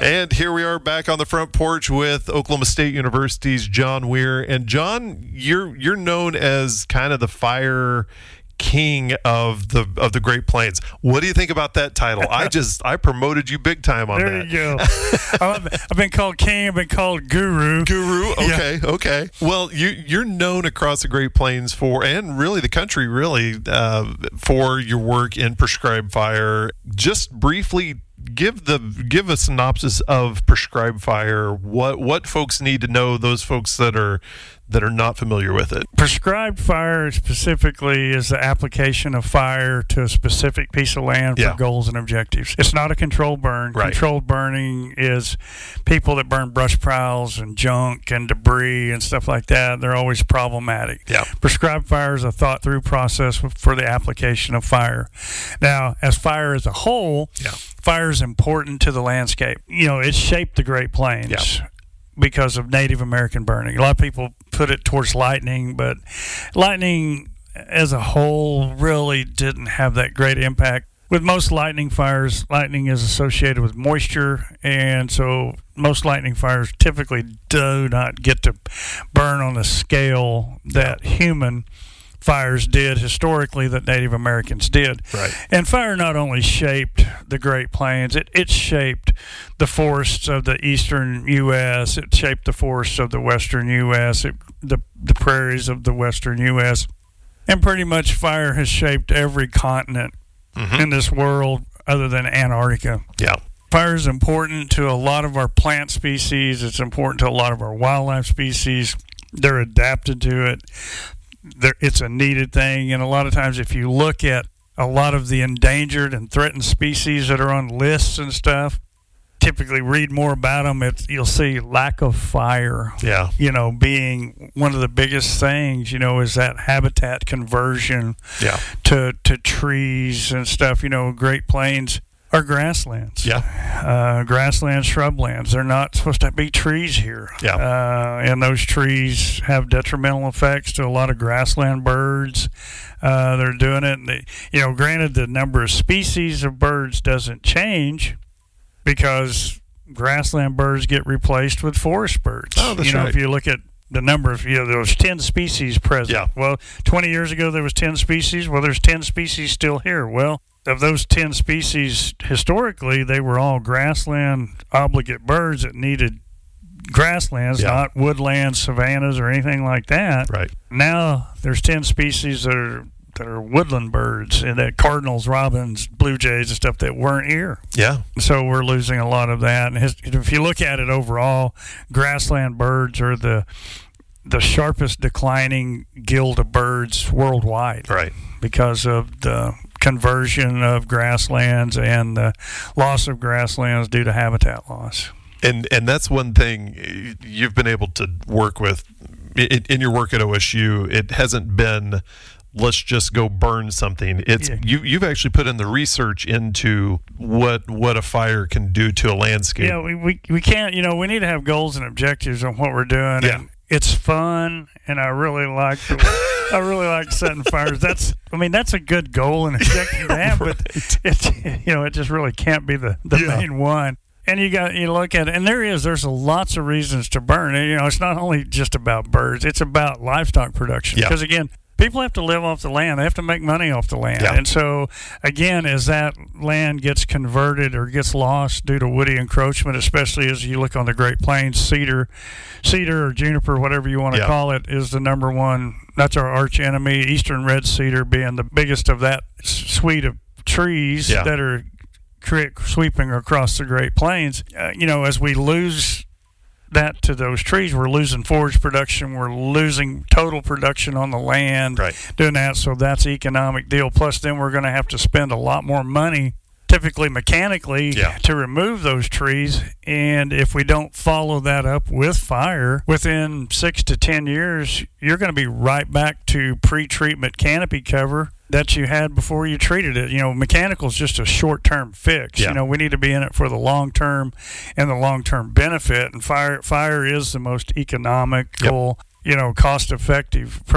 And here we are back on the front porch with Oklahoma State University's John Weir. And John, you're known as kind of the fire king of the Great Plains. What do you think about that title? I promoted you big time on there that. There you go. I've been called king. I've been called guru. Okay, yeah. Okay. Well, you're known across the Great Plains for, and really the country, for your work in prescribed fire. Just briefly, give a synopsis of prescribed fire. What folks need to know, those folks that are not familiar with it. Prescribed fire specifically is the application of fire to a specific piece of land for goals and objectives. It's not a controlled burn. Right. Controlled burning is people that burn brush piles and junk and debris and stuff like that. They're always problematic. Yeah. Prescribed fire is a thought-through process for the application of fire. Now, as fire as a whole, fire is important to the landscape. It shaped the Great Plains. Yeah. Because of Native American burning. A lot of people put it towards lightning, but lightning as a whole really didn't have that great impact. With most lightning fires, lightning is associated with moisture, and so most lightning fires typically do not get to burn on the scale that human fires did historically, that Native Americans did. Right. And fire not only shaped the Great Plains, it shaped the forests of the eastern U.S., it shaped the forests of the western U.S., the prairies of the western U.S., and pretty much fire has shaped every continent in this world other than Antarctica. Yeah. Fire is important to a lot of our plant species. It's important to a lot of our wildlife species. They're adapted to it. It's a needed thing, and a lot of times if you look at a lot of the endangered and threatened species that are on lists and stuff, typically read more about them, you'll see lack of fire, being one of the biggest things, is that habitat conversion to trees and stuff. Great Plains are grasslands. Grasslands, shrublands. They're not supposed to be trees here. And those trees have detrimental effects to a lot of grassland birds. They're doing it. And granted, the number of species of birds doesn't change because grassland birds get replaced with forest birds. Oh, that's right. If you look at the number of, there was 10 species present. Yeah. Well, 20 years ago there was 10 species. Well, there's 10 species still here. Well, of those 10 species, historically, they were all grassland obligate birds that needed grasslands, not woodlands, savannas, or anything like that. Right. Now there's 10 species that are woodland birds, and that cardinals, robins, blue jays, and stuff that weren't here. Yeah. So we're losing a lot of that. And if you look at it overall, grassland birds are the sharpest declining guild of birds worldwide. Right. Because of the conversion of grasslands and the loss of grasslands due to habitat loss. And that's one thing you've been able to work with in your work at OSU. It hasn't been, let's just go burn something. It's you've actually put in the research into what a fire can do to a landscape. Yeah, we can't, we need to have goals and objectives on what we're doing. Yeah. And it's fun, and I really like setting fires. That's a good goal and objective to have, but it just really can't be the main one. And you look at it, and there's lots of reasons to burn. And, it's not only just about birds; it's about livestock production. Because again, people have to live off the land; they have to make money off the land. And so, again, as that land gets converted or gets lost due to woody encroachment, especially as you look on the Great Plains, cedar or juniper, whatever you want to call it, is the number one. That's our arch enemy. Eastern red cedar being the biggest of that suite of trees that are sweeping across the Great Plains. As we lose that to those trees, we're losing forage production, we're losing total production on the land, doing that. So that's an economic deal. Plus, then we're going to have to spend a lot more money, typically mechanically, to remove those trees. And if we don't follow that up with fire, within 6 to 10 years, you're going to be right back to pre-treatment canopy cover that you had before you treated it. Mechanical is just a short-term fix. We need to be in it for the long-term and the long-term benefit. And fire is the most economical, cost-effective